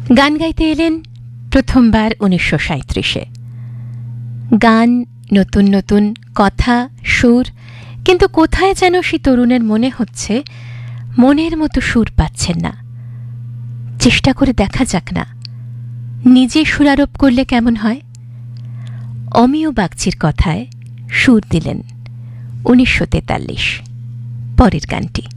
গান গাইতে এলেন প্রথমবার 1937-এ। গান, নতুন নতুন কথা, সুর, কিন্তু কোথায় যেন সেই তরুণের মনে হচ্ছে মনের মতো সুর পাচ্ছেন না। চেষ্টা করে দেখা যাক না, নিজে সুরারোপ করলে কেমন হয়। অমিয় বাগচির কথায় সুর দিলেন 1943। পরের গানটি।